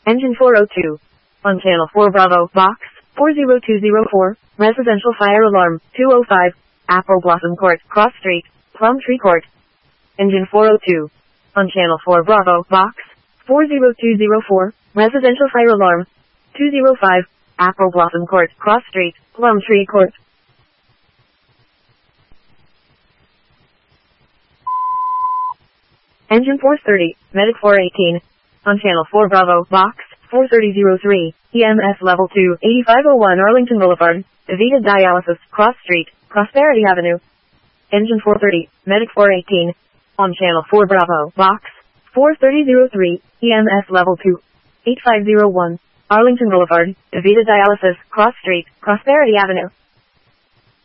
Engine 402. On Channel 4 Bravo, Box 40204, Residential Fire Alarm 205, Apple Blossom Court, Cross Street, Plum Tree Court. Engine 402. On Channel 4 Bravo, Box 40204, Residential Fire Alarm 205, Apple Blossom Court, Cross Street, Plum Tree Court. Engine 430, Medic 418. On Channel 4 Bravo, Box 43003, EMS Level 2, 8501 Arlington Boulevard, Evita Dialysis, Cross Street, Prosperity Avenue. Engine 430, Medic 418. On Channel 4 Bravo, Box 43003, EMS Level 2, 8501, Arlington Boulevard, Evita Dialysis, Cross Street, Prosperity Avenue.